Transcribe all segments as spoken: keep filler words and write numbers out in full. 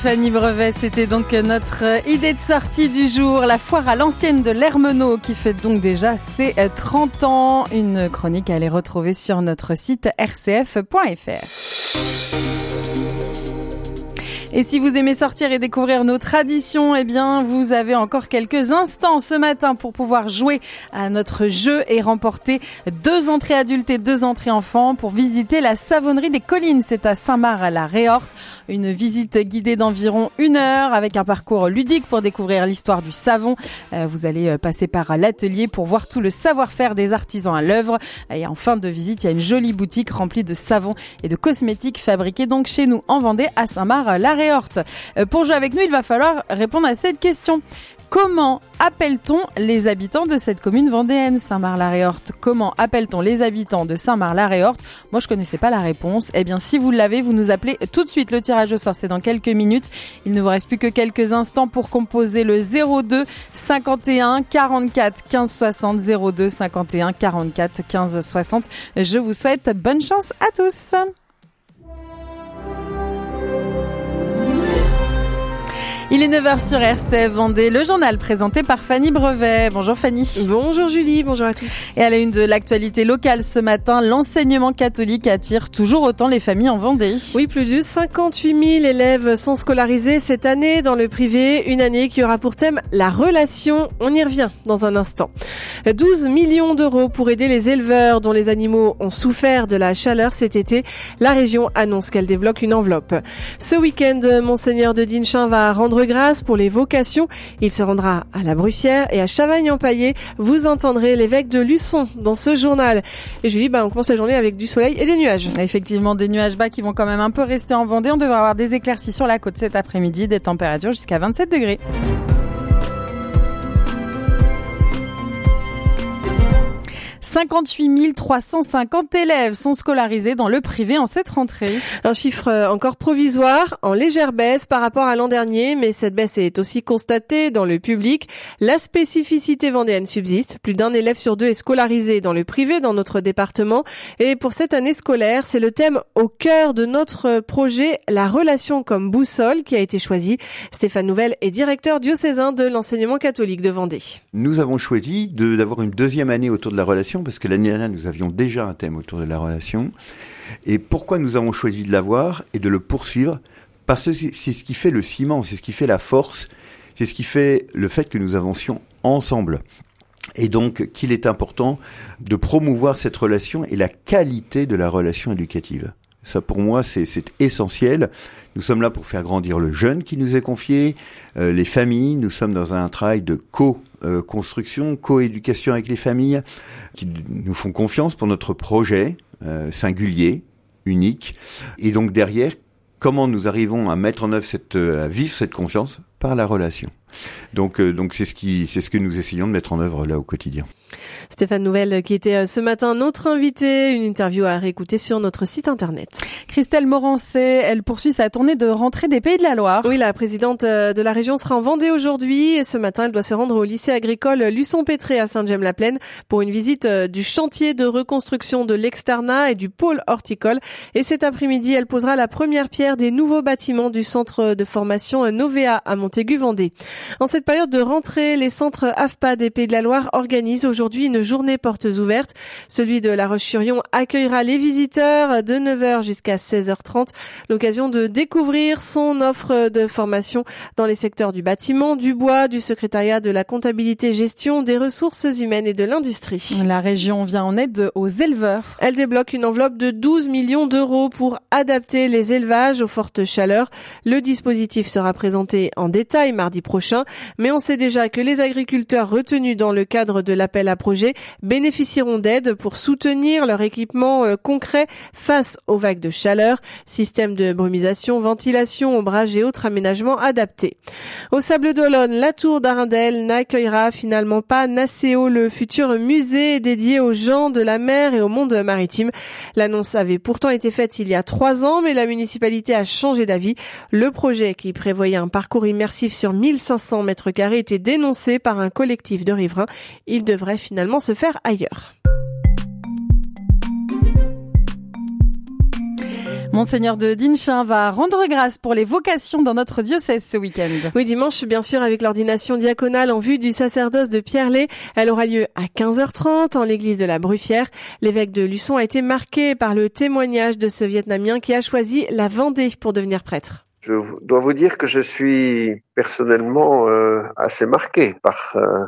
Fanny Brevet, c'était donc notre idée de sortie du jour, la foire à l'ancienne de l'Hermenot qui fête donc déjà ses trente ans. Une chronique à aller retrouver sur notre site r c f point f r. Et si vous aimez sortir et découvrir nos traditions, eh bien, vous avez encore quelques instants ce matin pour pouvoir jouer à notre jeu et remporter deux entrées adultes et deux entrées enfants pour visiter la savonnerie des collines. C'est à Saint-Marc-la-Réorte. Une visite guidée d'environ une heure avec un parcours ludique pour découvrir l'histoire du savon. Euh, vous allez passer par l'atelier pour voir tout le savoir-faire des artisans à l'œuvre. Et en fin de visite, il y a une jolie boutique remplie de savons et de cosmétiques fabriqués donc chez nous en Vendée à Saint-Marc-la-Réorte. Euh, pour jouer avec nous, il va falloir répondre à cette question. Comment appelle-t-on les habitants de cette commune vendéenne, Saint-Marc-la-Réorte? Comment appelle-t-on les habitants de Saint-Marc-la-Réorte? Moi, je connaissais pas la réponse. Eh bien, si vous l'avez, vous nous appelez tout de suite. Le tirage au sort, c'est dans quelques minutes. Il ne vous reste plus que quelques instants pour composer le zéro deux cinquante et un quarante-quatre quinze soixante. zéro deux cinquante et un quarante-quatre quinze soixante. Je vous souhaite bonne chance à tous. Il est neuf heures sur R C F Vendée, le journal présenté par Fanny Brevet. Bonjour Fanny. Bonjour Julie, bonjour à tous. Et à la une de l'actualité locale ce matin, l'enseignement catholique attire toujours autant les familles en Vendée. Oui, plus de cinquante-huit mille élèves sont scolarisés cette année dans le privé, une année qui aura pour thème la relation. On y revient dans un instant. douze millions d'euros pour aider les éleveurs dont les animaux ont souffert de la chaleur cet été. La région annonce qu'elle débloque une enveloppe. Ce week-end, Monseigneur de Dinchin va rendre grâce pour les vocations. Il se rendra à la Bruffière et à Chavagne-en-Paillé. Vous entendrez l'évêque de Luçon dans ce journal. Et Julie, bah, on commence la journée avec du soleil et des nuages. Effectivement, des nuages bas qui vont quand même un peu rester en Vendée. On devrait avoir des éclaircies sur la côte cet après-midi, des températures jusqu'à vingt-sept degrés. cinquante-huit mille trois cent cinquante élèves sont scolarisés dans le privé en cette rentrée. Un chiffre encore provisoire, en légère baisse par rapport à l'an dernier, mais cette baisse est aussi constatée dans le public. La spécificité vendéenne subsiste. Plus d'un élève sur deux est scolarisé dans le privé dans notre département. Et pour cette année scolaire, c'est le thème au cœur de notre projet, la relation comme boussole, qui a été choisi. Stéphane Nouvel est directeur diocésain de l'enseignement catholique de Vendée. Nous avons choisi de, d'avoir une deuxième année autour de la relation, parce que l'année dernière, nous avions déjà un thème autour de la relation. Et pourquoi nous avons choisi de l'avoir et de le poursuivre? Parce que c'est ce qui fait le ciment, c'est ce qui fait la force, c'est ce qui fait le fait que nous avancions ensemble. Et donc, qu'il est important de promouvoir cette relation et la qualité de la relation éducative. Ça, pour moi, c'est, c'est essentiel. Nous sommes là pour faire grandir le jeune qui nous est confié, euh, les familles. Nous sommes dans un travail de co-construction, co-éducation avec les familles qui nous font confiance pour notre projet euh, singulier, unique. Et donc derrière, comment nous arrivons à mettre en œuvre cette, à vivre cette confiance par la relation. Donc, euh, donc c'est ce qui, c'est ce que nous essayons de mettre en œuvre là au quotidien. Stéphane Nouvel qui était ce matin notre invité, une interview à réécouter sur notre site internet. Christelle Morancet, elle poursuit sa tournée de rentrée des Pays de la Loire. Oui, la présidente de la région sera en Vendée aujourd'hui et ce matin elle doit se rendre au lycée agricole Luçon-Pétré à Saint-Gemme-la-Plaine pour une visite du chantier de reconstruction de l'externat et du pôle horticole. Et cet après-midi, elle posera la première pierre des nouveaux bâtiments du centre de formation Novea à Montaigu-Vendée. En cette période de rentrée, les centres A F P A des Pays de la Loire organisent aujourd'hui une journée portes ouvertes. Celui de La Roche-sur-Yon accueillera les visiteurs de neuf heures jusqu'à seize heures trente. L'occasion de découvrir son offre de formation dans les secteurs du bâtiment, du bois, du secrétariat, de la comptabilité, gestion, des ressources humaines et de l'industrie. La région vient en aide aux éleveurs. Elle débloque une enveloppe de douze millions d'euros pour adapter les élevages aux fortes chaleurs. Le dispositif sera présenté en détail mardi prochain, mais on sait déjà que les agriculteurs retenus dans le cadre de l'appel à projet bénéficieront d'aide pour soutenir leur équipement euh, concret face aux vagues de chaleur, système de brumisation, ventilation, ombrage et autres aménagements adaptés. Au Sable d'Olonne, la tour d'Arundel n'accueillera finalement pas Nacéo, le futur musée dédié aux gens de la mer et au monde maritime. L'annonce avait pourtant été faite il y a trois ans, mais la municipalité a changé d'avis. Le projet, qui prévoyait un parcours immersif sur mille cinq cents mètres carrés, était dénoncé par un collectif de riverains. Il devrait finalement se faire ailleurs. Monseigneur de Dinchin va rendre grâce pour les vocations dans notre diocèse ce week-end. Oui, dimanche, bien sûr, avec l'ordination diaconale en vue du sacerdoce de Pierre-Lay. Elle aura lieu à quinze heures trente en l'église de la Bruffière. L'évêque de Luçon a été marqué par le témoignage de ce Vietnamien qui a choisi la Vendée pour devenir prêtre. Je dois vous dire que je suis personnellement euh, assez marqué par euh,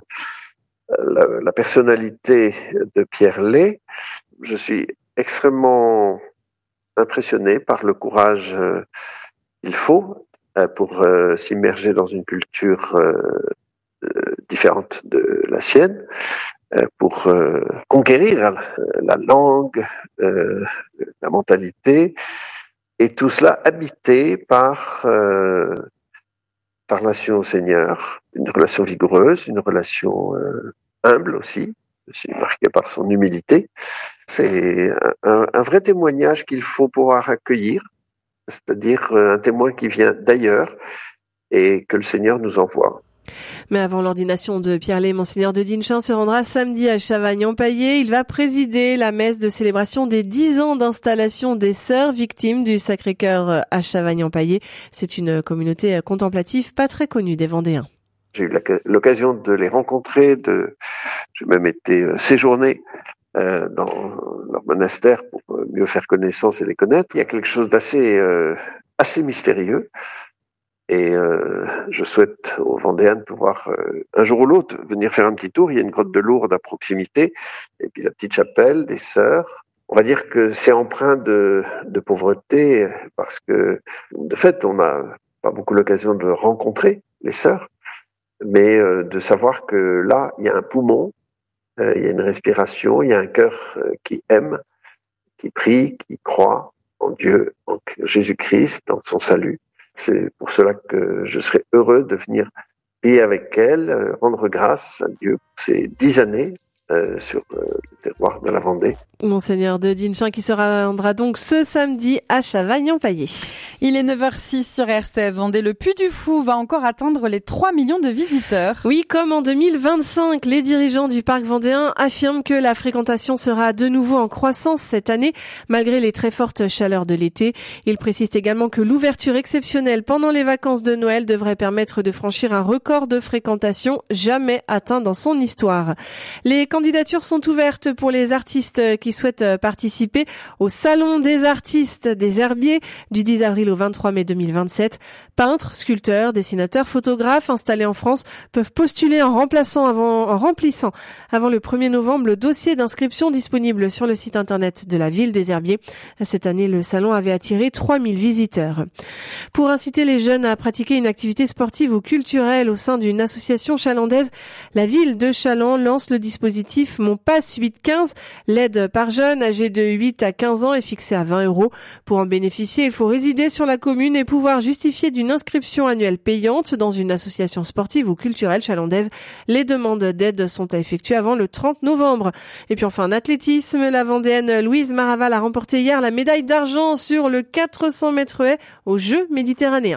la, la personnalité de Pierre-Lay. Je suis extrêmement impressionné par le courage euh, qu'il faut euh, pour euh, s'immerger dans une culture euh, euh, différente de la sienne, euh, pour euh, conquérir la, la langue, euh, la mentalité, et tout cela habité par euh, par la relation au Seigneur, une relation vigoureuse, une relation euh, humble aussi, aussi marquée par son humilité. C'est un, un vrai témoignage qu'il faut pouvoir accueillir, c'est-à-dire un témoin qui vient d'ailleurs et que le Seigneur nous envoie. Mais avant l'ordination de Pierre-Lay, Monseigneur de Dinchin se rendra samedi à Chavagne-en-Paillé. Il va présider la messe de célébration des dix ans d'installation des Sœurs victimes du Sacré-Cœur à Chavagne-en-Paillé. C'est une communauté contemplative pas très connue des Vendéens. J'ai eu l'occasion de les rencontrer, de, j'ai même été séjourné euh, dans leur monastère pour mieux faire connaissance et les connaître. Il y a quelque chose d'assez euh, assez mystérieux. Et euh, je souhaite aux Vendéens de pouvoir, euh, un jour ou l'autre, venir faire un petit tour. Il y a une grotte de Lourdes à proximité, et puis la petite chapelle des Sœurs. On va dire que c'est empreint de, de pauvreté, parce que, de fait, on n'a pas beaucoup l'occasion de rencontrer les Sœurs, mais euh, de savoir que là, il y a un poumon, euh, il y a une respiration, il y a un cœur euh, qui aime, qui prie, qui croit en Dieu, en Jésus-Christ, en son salut. C'est pour cela que je serais heureux de venir prier avec elle, euh, rendre grâce à Dieu pour ces dix années euh, sur euh, le terroir de la Vendée. Monseigneur de Dinchin qui se rendra donc ce samedi à Chavagne-en-Paillé. Il est neuf heures six sur R C F Vendée. Le Puy du Fou va encore atteindre les trois millions de visiteurs. Oui, comme en deux mille vingt-cinq, les dirigeants du parc vendéen affirment que la fréquentation sera de nouveau en croissance cette année, malgré les très fortes chaleurs de l'été. Ils précisent également que l'ouverture exceptionnelle pendant les vacances de Noël devrait permettre de franchir un record de fréquentation jamais atteint dans son histoire. Les candidatures sont ouvertes pour les artistes qui souhaitent participer au Salon des artistes des Herbiers du dix avril au vingt-trois mai deux mille vingt-sept. Peintres, sculpteurs, dessinateurs, photographes installés en France peuvent postuler en remplaçant avant, en remplissant avant le premier novembre le dossier d'inscription disponible sur le site internet de la ville des Herbiers. Cette année, le salon avait attiré trois mille visiteurs. Pour inciter les jeunes à pratiquer une activité sportive ou culturelle au sein d'une association chalandaise, la ville de Chaland lance le dispositif Mon Pass huit quinze. L'aide par jeune âgé de huit à quinze ans est fixée à vingt euros. Pour en bénéficier, il faut résider sur la commune et pouvoir justifier d'une inscription annuelle payante dans une association sportive ou culturelle chalandaise. Les demandes d'aide sont à effectuer avant le trente novembre. Et puis enfin en athlétisme, la Vendéenne Louise Maraval a remporté hier la médaille d'argent sur le quatre cents mètres haies aux Jeux méditerranéens.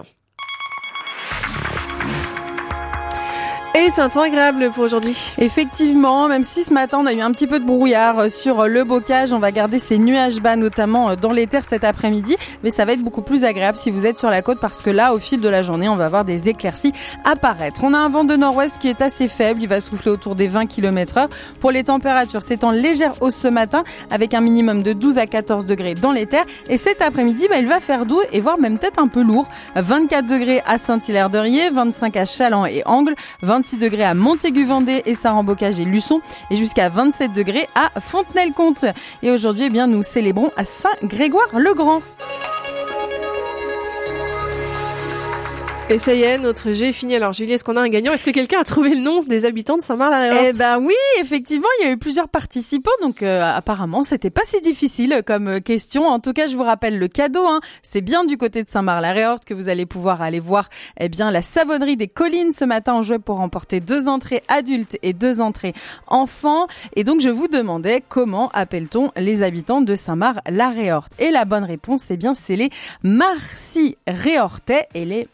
Et c'est un temps agréable pour aujourd'hui. Effectivement, même si ce matin on a eu un petit peu de brouillard sur le bocage, on va garder ces nuages bas notamment dans les terres cet après-midi, mais ça va être beaucoup plus agréable si vous êtes sur la côte parce que là, au fil de la journée, on va avoir des éclaircies apparaître. On a un vent de nord-ouest qui est assez faible, il va souffler autour des vingt kilomètres heure. Pour les températures, c'est en légère hausse ce matin avec un minimum de douze à quatorze degrés dans les terres et cet après-midi, bah, il va faire doux et voire même peut-être un peu lourd. vingt-quatre degrés à Saint-Hilaire-de-Riez, vingt-cinq à Chaland et Angles, vingt-six degrés à Montaigu-Vendée et Saran-Bocage et Luçon et jusqu'à vingt-sept degrés à Fontenay-le-Comte. Et aujourd'hui, eh bien, nous célébrons à Saint-Grégoire-le-Grand. Et ça y est, notre jeu est fini. Alors Julie, est-ce qu'on a un gagnant? Est-ce que quelqu'un a trouvé le nom des habitants de Saint-Marc-la-Réorte? Eh ben oui, effectivement, il y a eu plusieurs participants, donc euh, apparemment c'était pas si difficile comme question. En tout cas, je vous rappelle le cadeau, hein. C'est bien du côté de Saint-Marc-la-Réorte que vous allez pouvoir aller voir eh bien la savonnerie des collines. Ce matin, on jouait pour remporter deux entrées adultes et deux entrées enfants. Et donc je vous demandais comment appelle-t-on les habitants de Saint-Marc-la-Réorte? Et la bonne réponse, c'est bien c'est les Marcy-Réortais et les Marcy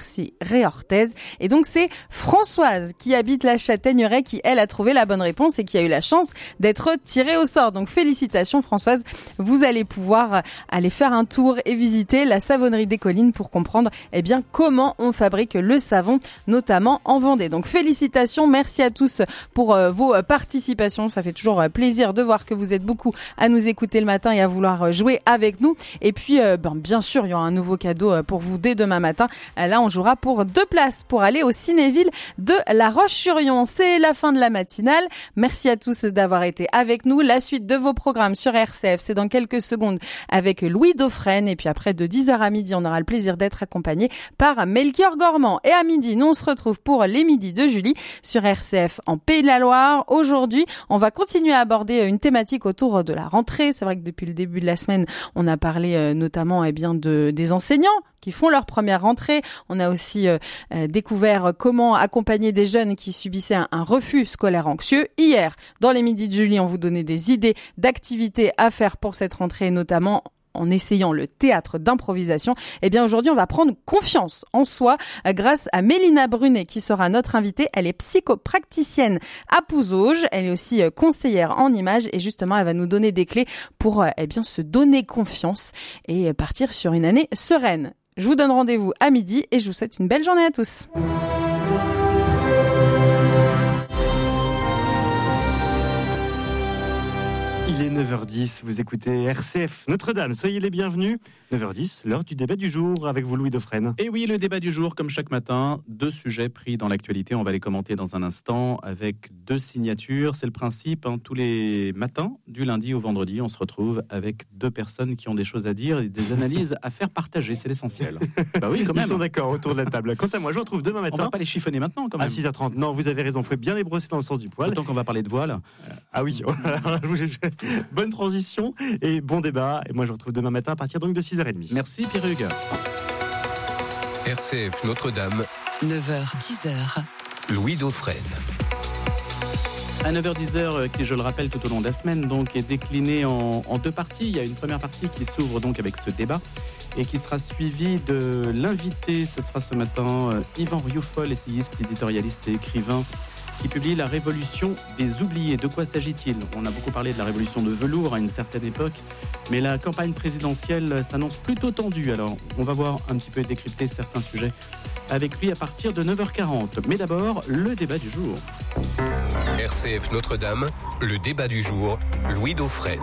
Quercy-Ré-Orthez. Et donc c'est Françoise qui habite la Châtaigneraie qui, elle, a trouvé la bonne réponse et qui a eu la chance d'être tirée au sort. Donc félicitations Françoise, vous allez pouvoir aller faire un tour et visiter la savonnerie des Collines pour comprendre eh bien comment on fabrique le savon, notamment en Vendée. Donc félicitations, merci à tous pour euh, vos participations. Ça fait toujours euh, plaisir de voir que vous êtes beaucoup à nous écouter le matin et à vouloir euh, jouer avec nous. Et puis euh, ben, bien sûr, il y aura un nouveau cadeau euh, pour vous dès demain matin. Euh, là, on jouera pour deux places pour aller au Cinéville de La Roche-sur-Yon. C'est la fin de la matinale. Merci à tous d'avoir été avec nous. La suite de vos programmes sur R C F, c'est dans quelques secondes avec Louis Dauphren. Et puis après, de dix heures à midi, on aura le plaisir d'être accompagné par Melchior Gormand. Et à midi, nous, on se retrouve pour les midis de Julie sur R C F en Pays de la Loire. Aujourd'hui, on va continuer à aborder une thématique autour de la rentrée. C'est vrai que depuis le début de la semaine, on a parlé euh, notamment eh bien de des enseignants qui font leur première rentrée. On a aussi euh, euh, découvert comment accompagner des jeunes qui subissaient un, un refus scolaire anxieux. Hier, dans les midis de Julie, on vous donnait des idées d'activités à faire pour cette rentrée, notamment en essayant le théâtre d'improvisation. Eh bien, aujourd'hui, on va prendre confiance en soi grâce à Mélina Brunet qui sera notre invitée. Elle est psychopraticienne à Pouzauges. Elle est aussi conseillère en images et justement, elle va nous donner des clés pour eh bien se donner confiance et partir sur une année sereine. Je vous donne rendez-vous à midi et je vous souhaite une belle journée à tous. Il est neuf heures dix, vous écoutez R C F Notre-Dame, soyez les bienvenus. neuf heures dix, l'heure du débat du jour avec vous Louis Dauphren. Et oui, le débat du jour, comme chaque matin, deux sujets pris dans l'actualité, on va les commenter dans un instant avec deux signatures. C'est le principe, hein, tous les matins, du lundi au vendredi, on se retrouve avec deux personnes qui ont des choses à dire et des analyses à faire partager, c'est l'essentiel. Bah oui, quand même. Ils sont d'accord autour de la table. Quant à moi, je vous retrouve demain matin. On va pas les chiffonner maintenant quand même. À six heures trente, non, vous avez raison, il faut bien les brosser dans le sens du poil. Autant qu'on va parler de voile. Ah oui, bonne transition et bon débat. Et moi, je vous retrouve demain matin à partir donc de six heures trente. Merci Pierre Hugues. R C F Notre-Dame, neuf heures dix heures. Louis Dauphren. À neuf heures dix, qui je le rappelle tout au long de la semaine, donc est décliné en, en deux parties. Il y a une première partie qui s'ouvre donc avec ce débat et qui sera suivie de l'invité. Ce sera ce matin euh, Yvan Rioufol, essayiste, éditorialiste et écrivain, qui publie La Révolution des oubliés. De quoi s'agit-il ? On a beaucoup parlé de la révolution de velours à une certaine époque, mais la campagne présidentielle s'annonce plutôt tendue. Alors, on va voir un petit peu décrypter certains sujets avec lui à partir de neuf heures quarante. Mais d'abord, le débat du jour. R C F Notre-Dame, le débat du jour, Louis Dauphren.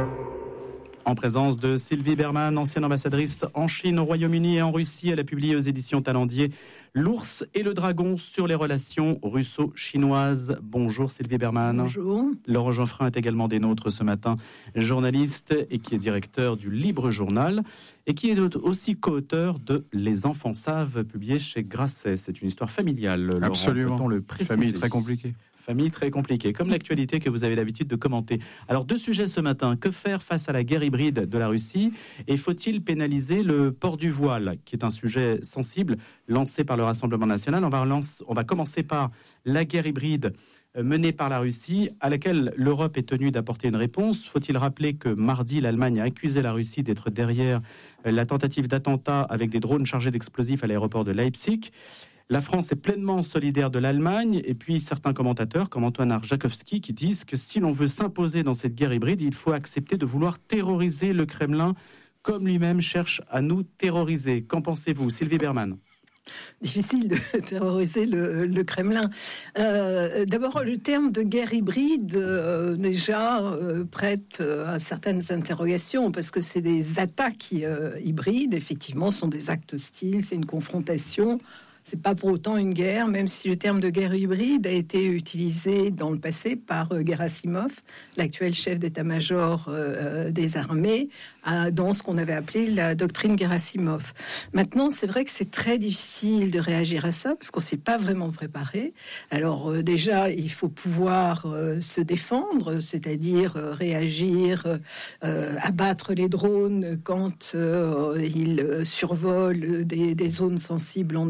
En présence de Sylvie Berman, ancienne ambassadrice en Chine, au Royaume-Uni et en Russie, elle a publié aux éditions Talendier L'ours et le dragon sur les relations russo-chinoises. Bonjour Sylvie Berman. Bonjour. Laurent Geoffrin est également des nôtres ce matin, journaliste et qui est directeur du Libre Journal et qui est aussi co-auteur de Les enfants savent, publié chez Grasset. C'est une histoire familiale. Absolument. Laurent, peut-on le préciser ? Famille très compliquée. Famille très compliquée, comme l'actualité que vous avez l'habitude de commenter. Alors, deux sujets ce matin. Que faire face à la guerre hybride de la Russie ? Et faut-il pénaliser le port du voile, qui est un sujet sensible lancé par le Rassemblement national ? On va, relance, on va commencer par la guerre hybride menée par la Russie, à laquelle l'Europe est tenue d'apporter une réponse. Faut-il rappeler que mardi, l'Allemagne a accusé la Russie d'être derrière la tentative d'attentat avec des drones chargés d'explosifs à l'aéroport de Leipzig ? La France est pleinement solidaire de l'Allemagne, et puis certains commentateurs, comme Antoine Arjakovski, qui disent que si l'on veut s'imposer dans cette guerre hybride, il faut accepter de vouloir terroriser le Kremlin, comme lui-même cherche à nous terroriser. Qu'en pensez-vous, Sylvie Berman ? Difficile de terroriser le, le Kremlin. Euh, d'abord, le terme de guerre hybride, euh, déjà, euh, prête euh, à certaines interrogations, parce que c'est des attaques euh, hybrides, effectivement, sont des actes hostiles, c'est une confrontation. C'est pas pour autant une guerre, même si le terme de guerre hybride a été utilisé dans le passé par euh, Gerasimov, l'actuel chef d'état-major euh, des armées, à, dans ce qu'on avait appelé la doctrine Gerasimov. Maintenant, c'est vrai que c'est très difficile de réagir à ça, parce qu'on s'est pas vraiment préparé. Alors euh, déjà, il faut pouvoir euh, se défendre, c'est-à-dire euh, réagir, euh, abattre les drones quand euh, ils survolent des, des zones sensibles en Europe.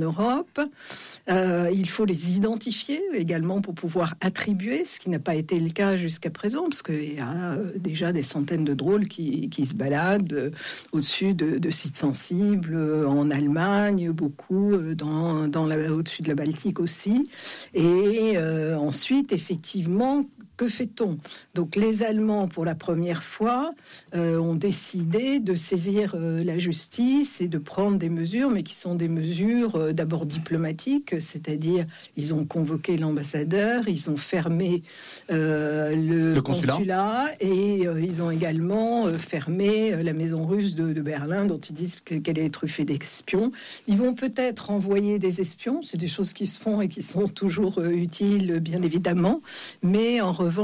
l'Europe. Euh, il faut les identifier également pour pouvoir attribuer, ce qui n'a pas été le cas jusqu'à présent, parce qu'il y a euh, déjà des centaines de drôles qui, qui se baladent euh, au-dessus de, de sites sensibles, euh, en Allemagne, beaucoup, euh, dans, dans la, au-dessus de la Baltique aussi. Et euh, ensuite, effectivement, que fait-on ? Donc les Allemands, pour la première fois, euh, ont décidé de saisir euh, la justice et de prendre des mesures, mais qui sont des mesures euh, d'abord diplomatiques, c'est-à-dire ils ont convoqué l'ambassadeur, ils ont fermé euh, le, le consulat. consulat et euh, ils ont également euh, fermé euh, la maison russe de, de Berlin, dont ils disent qu'elle est truffée d'espions. Ils vont peut-être envoyer des espions, c'est des choses qui se font et qui sont toujours euh, utiles, bien évidemment, mais en revanche,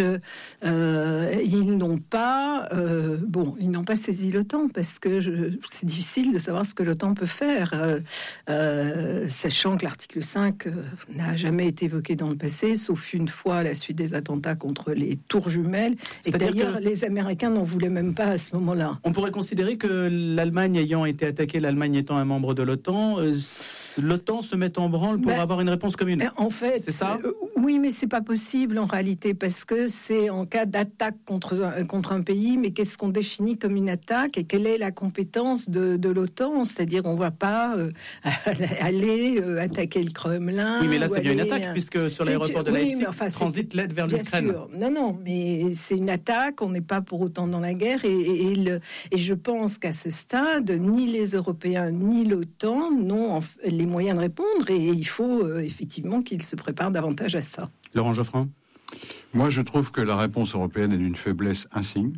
euh, ils n'ont pas, euh, bon, ils n'ont pas saisi l'OTAN parce que je, c'est difficile de savoir ce que l'OTAN peut faire, euh, euh, sachant que l'article cinq euh, n'a jamais été évoqué dans le passé, sauf une fois à la suite des attentats contre les tours jumelles. Et d'ailleurs, que les Américains n'en voulaient même pas à ce moment-là. On pourrait considérer que l'Allemagne ayant été attaquée, l'Allemagne étant un membre de l'OTAN, euh, l'OTAN se met en branle pour ben, avoir une réponse commune. En fait, c'est ça ? euh, oui, mais c'est pas possible en réalité. Parce que c'est en cas d'attaque contre un, contre un pays, mais qu'est-ce qu'on définit comme une attaque et quelle est la compétence de, de l'OTAN ? C'est-à-dire, on ne va pas euh, aller euh, attaquer le Kremlin. Oui, mais là, c'est bien aller, une attaque, euh, puisque sur l'aéroport de Leipzig, oui, enfin, transite l'aide vers l'Ukraine. Sûr. Non, non, mais c'est une attaque, on n'est pas pour autant dans la guerre, et, et, et, le, et je pense qu'à ce stade, ni les Européens, ni l'OTAN n'ont les moyens de répondre, et il faut euh, effectivement qu'ils se préparent davantage à ça. Laurent Geoffrin ? Moi, je trouve que la réponse européenne est d'une faiblesse insigne.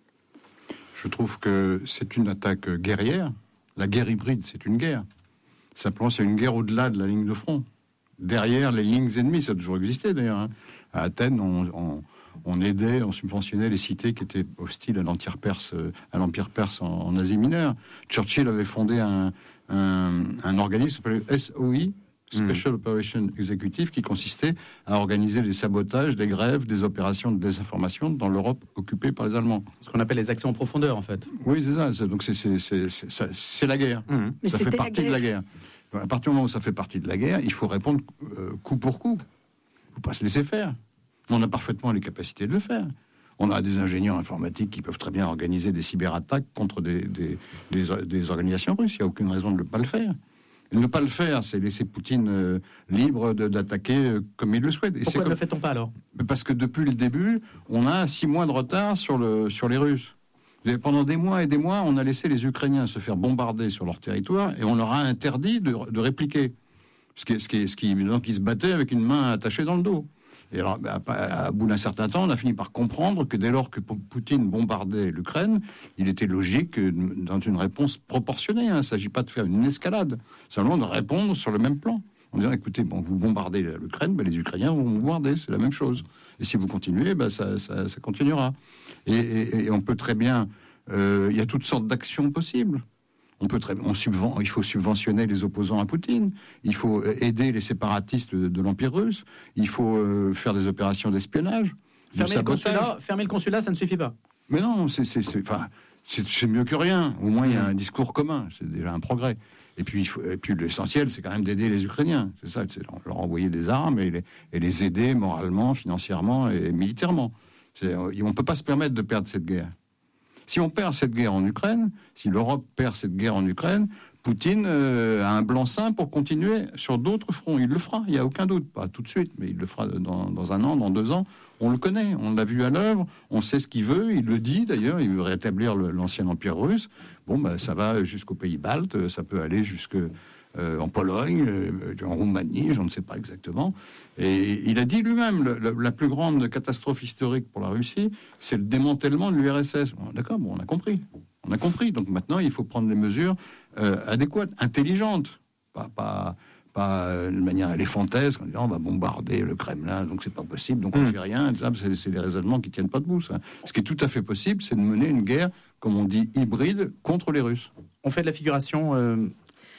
Je trouve que c'est une attaque guerrière. La guerre hybride, c'est une guerre. Simplement, c'est une guerre au-delà de la ligne de front. Derrière les lignes ennemies, ça a toujours existé d'ailleurs. Hein. À Athènes, on, on, on aidait, on subventionnait les cités qui étaient hostiles à l'Empire perse, à l'Empire perse en, en Asie mineure. Churchill avait fondé un, un, un organisme qui s'appelait S O I, Special mmh. Operation Executive, qui consistait à organiser les sabotages, des grèves, des opérations de désinformation dans l'Europe occupée par les Allemands. Ce qu'on appelle les actions en profondeur, en fait. Oui, c'est ça. C'est, donc c'est, c'est, c'est, c'est, ça, c'est la guerre. Mmh. Mais ça fait partie la de la guerre. À partir du moment où ça fait partie de la guerre, il faut répondre euh, coup pour coup. Il ne faut pas se laisser faire. On a parfaitement les capacités de le faire. On a des ingénieurs informatiques qui peuvent très bien organiser des cyberattaques contre des, des, des, des organisations russes. Il n'y a aucune raison de ne pas le faire. Et ne pas le faire, c'est laisser Poutine euh, libre de, d'attaquer euh, comme il le souhaite. Et Pourquoi c'est ne comme... le fait-on pas alors ? Parce que depuis le début, on a six mois de retard sur, le, sur les Russes. Et pendant des mois et des mois, on a laissé les Ukrainiens se faire bombarder sur leur territoire et on leur a interdit de, de répliquer. Ce qui, ce qui, ce qui, donc ils se battaient avec une main attachée dans le dos. Et alors, à, à, à bout d'un certain temps, on a fini par comprendre que dès lors que Poutine bombardait l'Ukraine, il était logique dans une réponse proportionnée. Hein. Il ne s'agit pas de faire une escalade, seulement de répondre sur le même plan. En disant, écoutez, bon, vous bombardez l'Ukraine, ben, les Ukrainiens vont vous bombarder, c'est la même chose. Et si vous continuez, ben, ça, ça, ça continuera. Et, et, et on peut très bien... Euh, il y a toutes sortes d'actions possibles. On peut très, on subven, il faut subventionner les opposants à Poutine. Il faut aider les séparatistes de, de l'Empire russe. Il faut euh, faire des opérations d'espionnage. Fermer le, consulat, fermer le consulat, ça ne suffit pas. Mais non, c'est, c'est, c'est, enfin, c'est, c'est mieux que rien. Au moins, il y a un discours commun. C'est déjà un progrès. Et puis, il faut, et puis l'essentiel, c'est quand même d'aider les Ukrainiens. C'est ça, c'est leur envoyer des armes et les, et les aider moralement, financièrement et militairement. C'est, on ne peut pas se permettre de perdre cette guerre. Si on perd cette guerre en Ukraine, si l'Europe perd cette guerre en Ukraine, Poutine euh, a un blanc-seing pour continuer sur d'autres fronts. Il le fera, il n'y a aucun doute. Pas tout de suite, mais il le fera dans, dans un an, dans deux ans. On le connaît, on l'a vu à l'œuvre, on sait ce qu'il veut, il le dit d'ailleurs, il veut rétablir le, l'ancien empire russe. Bon, ben, ça va jusqu'aux pays baltes, ça peut aller jusque... Euh, en Pologne, euh, en Roumanie, je ne sais pas exactement. Et il a dit lui-même, le, la, la plus grande catastrophe historique pour la Russie, c'est le démantèlement de l'U R S S. Bon, d'accord, bon, on a compris. On a compris. Donc maintenant, il faut prendre des mesures euh, adéquates, intelligentes. Pas, pas, pas de manière éléphantaise, en disant on va bombarder le Kremlin, donc c'est pas possible, donc on ne mmh. fait rien. C'est, c'est des raisonnements qui tiennent pas debout, ça. Ce qui est tout à fait possible, c'est de mener une guerre, comme on dit, hybride, contre les Russes. On fait de la figuration... Euh...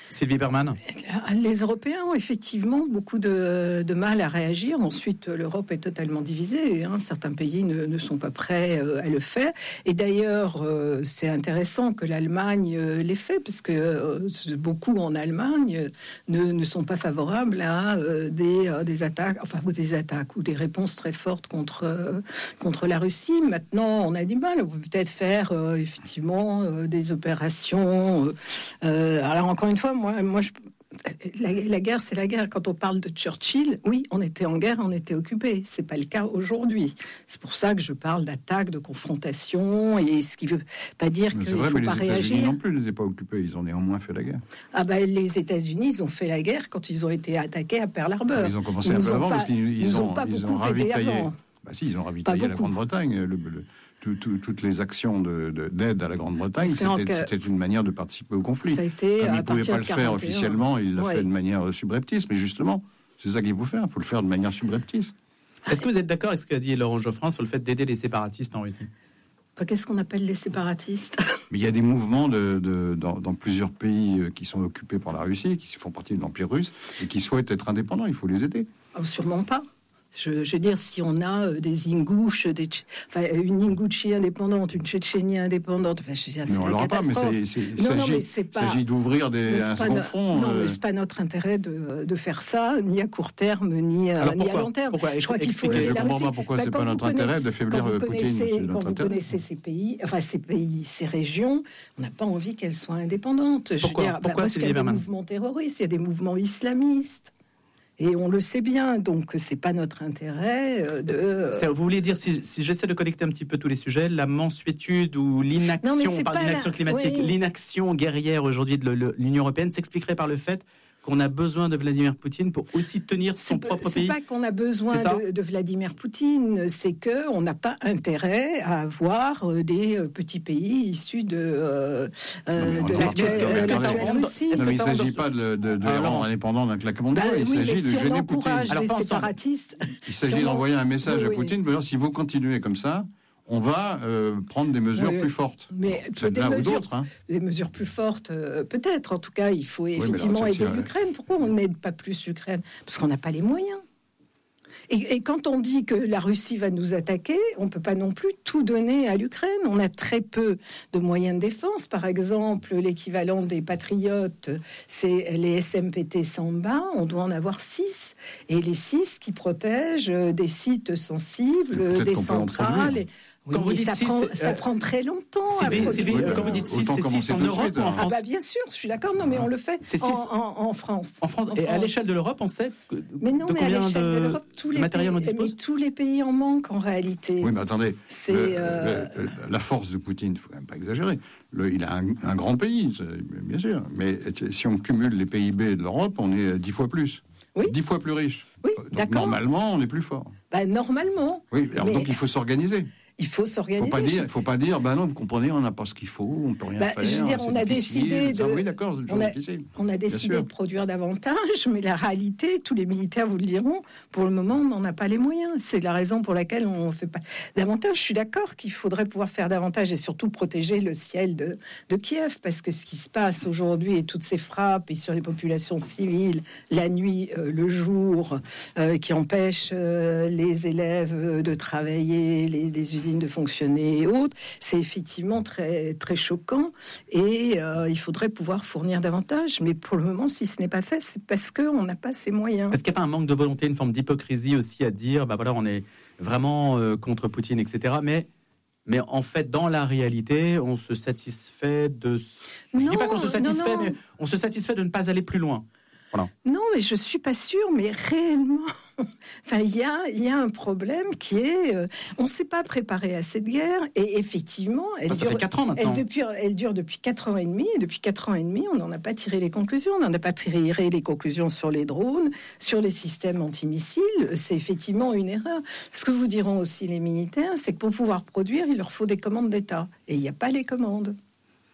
Sylvie Berman. Les Européens ont effectivement beaucoup de, de mal à réagir. Ensuite, l'Europe est totalement divisée. Hein. Certains pays ne, ne sont pas prêts euh, à le faire. Et d'ailleurs, euh, c'est intéressant que l'Allemagne euh, l'ait fait, parce que euh, beaucoup en Allemagne ne, ne sont pas favorables à euh, des, euh, des attaques, enfin ou des attaques ou des réponses très fortes contre euh, contre la Russie. Maintenant, on a du mal. On peut peut-être faire euh, effectivement euh, des opérations. Euh, alors encore une fois, moi, moi je La, la guerre, c'est la guerre. Quand on parle de Churchill, oui, on était en guerre, on était occupé. C'est pas le cas aujourd'hui. C'est pour ça que je parle d'attaque, de confrontation, et ce qui veut pas dire qu'il ne faut mais pas les réagir. États-Unis non plus n'étaient pas occupés. Ils ont néanmoins fait la guerre. Ah ben, les États-Unis, ils ont fait la guerre quand ils ont été attaqués à Pearl Harbor. Ils ont commencé ils un peu avant pas, parce qu'ils ils ont, ont pas ils beaucoup ont aidé ravitaillé. avant. Bah si, ils ont ravitaillé la Grande-Bretagne. Le, le, tout, tout, toutes les actions de, de, d'aide à la Grande-Bretagne, c'était, que... c'était une manière de participer au conflit. Ça a été Comme à il ne pouvait pas le faire quarante et un. officiellement, il l'a ouais. fait de manière subreptice. Mais justement, c'est ça qu'il faut faire. Il faut le faire de manière subreptice. Est-ce que vous êtes d'accord avec ce qu'a dit Laurent Geoffrin sur le fait d'aider les séparatistes en Russie ? Qu'est-ce qu'on appelle les séparatistes ? Mais il y a des mouvements de, de, dans, dans plusieurs pays qui sont occupés par la Russie, qui font partie de l'Empire russe, et qui souhaitent être indépendants. Il faut les aider. Oh, sûrement pas. Je, je veux dire, si on a des Ingouches, des, enfin, une Ingouchie indépendante, une Tchétchénie indépendante, enfin, je veux dire, c'est mais on l'aura pas, mais c'est, c'est, il non, s'agit, non, mais pas, s'agit d'ouvrir des, un second front. Non, euh... mais c'est pas notre intérêt de, de faire ça, ni à court terme, ni, Alors, ni à long terme. Pourquoi je crois qu'il faut. Je la comprends Russie, pas pourquoi bah, c'est pas notre intérêt de faiblir Poutine. Quand vous connaissez ces pays, enfin ces pays, ces régions, on n'a pas envie qu'elles soient indépendantes. Je pourquoi veux dire, pourquoi bah, parce qu'il y a des mouvements terroristes, il y a des mouvements islamistes. Et on le sait bien, donc c'est pas notre intérêt de... C'est-à-dire, vous voulez dire, si, si j'essaie de connecter un petit peu tous les sujets, la mansuétude ou l'inaction, non, on parle d'inaction la... climatique, oui. l'inaction guerrière aujourd'hui de l'Union européenne s'expliquerait par le fait qu'on a besoin de Vladimir Poutine pour aussi tenir son c'est propre pas, pays. C'est pas qu'on a besoin de, de Vladimir Poutine, c'est que on n'a pas intérêt à avoir des petits pays issus de euh, euh, de la Russie. Non, mais il ne s'agit pas de, de, de les rendre indépendants d'un claquement de doigts. Bah, il oui, s'agit de si gêner Poutine. Alors, les séparatistes. Il s'agit si d'envoyer un message oui, à Poutine pour dire si vous continuez comme ça, on va euh, prendre des mesures oui, plus fortes. Mais des mesures, ou d'autres, hein. Des mesures plus fortes, euh, peut-être. En tout cas, il faut effectivement oui, aider l'Ukraine. Pourquoi on n'aide pas plus l'Ukraine ? Parce qu'on n'a pas les moyens. Et, et quand on dit que la Russie va nous attaquer, on ne peut pas non plus tout donner à l'Ukraine. On a très peu de moyens de défense. Par exemple, l'équivalent des Patriotes, c'est les S M P T Samba. On doit en avoir six. Et les six qui protègent des sites sensibles, des centrales... Oui, quand vous dites ça, six, prend, ça euh, prend très longtemps. Sylvie, Sylvie, oui, quand vous dites six, c'est six en Europe ou en France ? Ah bah bien sûr, je suis d'accord, non mais on le fait six, en, en, en France. En France, en et France. À l'échelle de l'Europe, on sait que, mais non, de mais combien à l'échelle de, de l'Europe, tous les matériel pays, on dispose ? Mais tous les pays en manquent en réalité. Oui, mais attendez, c'est, le, euh... le, le, la force de Poutine, il ne faut quand même pas exagérer. Le, il a un, un grand pays, bien sûr, mais si on cumule les P I B de l'Europe, on est dix fois plus. Oui. Dix fois plus riche. Oui, donc, d'accord. Normalement, on est plus fort. Bah, normalement. Oui, alors mais... donc il faut s'organiser. Il faut s'organiser. Il faut pas dire, faut pas dire, ben non, vous comprenez, on n'a pas ce qu'il faut, on peut rien bah, faire. Je veux dire, on a décidé de, oui, d'accord, on a, on a décidé de produire davantage, mais la réalité, tous les militaires vous le diront, pour le moment, on n'en a pas les moyens. C'est la raison pour laquelle on fait pas davantage. Je suis d'accord qu'il faudrait pouvoir faire davantage et surtout protéger le ciel de, de Kiev, parce que ce qui se passe aujourd'hui et toutes ces frappes et sur les populations civiles, la nuit, euh, le jour, euh, qui empêchent euh, les élèves de travailler, les, les usines de fonctionner et autres, c'est effectivement très, très choquant et euh, il faudrait pouvoir fournir davantage, mais pour le moment, si ce n'est pas fait, c'est parce qu'on n'a pas ces moyens. Est-ce qu'il n'y a pas un manque de volonté, une forme d'hypocrisie aussi à dire, bah voilà, on est vraiment euh, contre Poutine, et cetera, mais Mais en fait, dans la réalité, on se satisfait de... Je ne dis pas qu'on se satisfait, non, non. mais on se satisfait de ne pas aller plus loin. Voilà. Non, mais je suis pas sûre, mais réellement, enfin, il y a, il y a un problème qui est, euh, on ne s'est pas préparé à cette guerre, et effectivement, elle, enfin, ça dure, fait quatre ans maintenant. Elle, depuis, elle dure depuis quatre ans et demi, et depuis quatre ans et demi, on n'en a pas tiré les conclusions, on n'en a pas tiré les conclusions sur les drones, sur les systèmes antimissiles, c'est effectivement une erreur. Ce que vous diront aussi les militaires, c'est que pour pouvoir produire, il leur faut des commandes d'État, et il n'y a pas les commandes.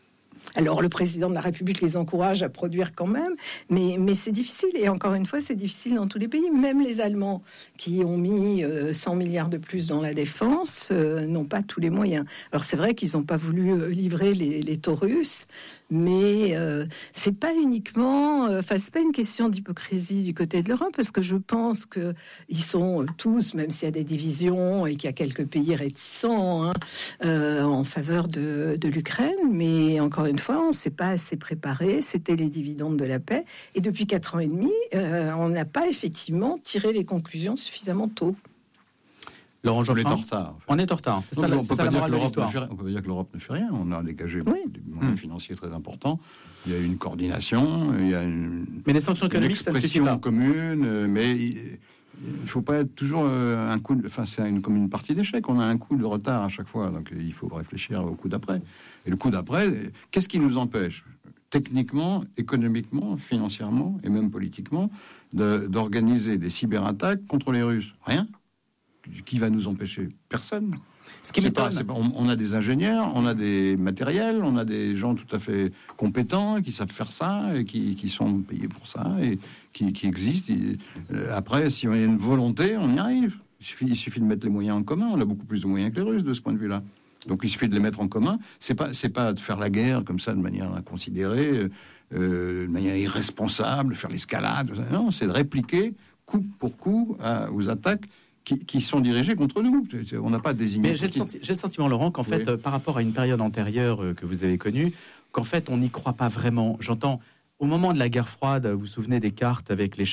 Alors le président de la République les encourage à produire quand même, mais, mais c'est difficile. Et encore une fois, c'est difficile dans tous les pays. Même les Allemands qui ont mis euh, cent milliards de plus dans la défense euh, n'ont pas tous les moyens. Alors c'est vrai qu'ils n'ont pas voulu euh, livrer les, les Taurus, mais euh, c'est pas uniquement, enfin euh, c'est pas une question d'hypocrisie du côté de l'Europe, parce que je pense que ils sont tous, même s'il y a des divisions et qu'il y a quelques pays réticents hein, euh, en faveur de, de l'Ukraine, mais encore une fois, on ne s'est pas assez préparé. C'était les dividendes de la paix, et depuis quatre ans et demi, euh, on n'a pas effectivement tiré les conclusions suffisamment tôt. Laurent Geoffrin, on est en retard. En fait. On est en retard. C'est non, ça, la, on c'est peut ça pas la dire morale que de l'Europe ne l'histoire. fait, on peut pas dire que l'Europe ne fait rien. On a dégagé oui. des moyens mmh. financiers très importants. Il y a une coordination. Il y a une, mais les sanctions économiques, une expression ça ne suffit pas. commune. Mais il ne faut pas être toujours un coup. De, enfin, c'est une, comme une partie d'échec. On a un coup de retard à chaque fois. Donc il faut réfléchir au coup d'après. Et le coup d'après, qu'est-ce qui nous empêche, techniquement, économiquement, financièrement et même politiquement, de, d'organiser des cyberattaques contre les Russes? Rien. Qui va nous empêcher? Personne. Ce qui c'est m'étonne. Pas, c'est pas, on, on a des ingénieurs, on a des matériels, on a des gens tout à fait compétents qui savent faire ça et qui, qui sont payés pour ça et qui, qui existent. Et, euh, après, si on a une volonté, on y arrive. Il suffit, il suffit de mettre les moyens en commun. On a beaucoup plus de moyens que les Russes de ce point de vue-là. Donc il suffit de les mettre en commun. C'est pas, c'est pas de faire la guerre comme ça de manière inconsidérée, euh, de manière irresponsable, faire l'escalade. Non, c'est de répliquer coup pour coup à, aux attaques Qui, qui sont dirigés contre nous. On n'a pas désigné. Mais j'ai le, senti- j'ai le sentiment, Laurent, qu'en fait, oui. euh, par rapport à une période antérieure euh, que vous avez connue, qu'en fait, on n'y croit pas vraiment. J'entends, au moment de la guerre froide, vous vous souvenez des cartes avec les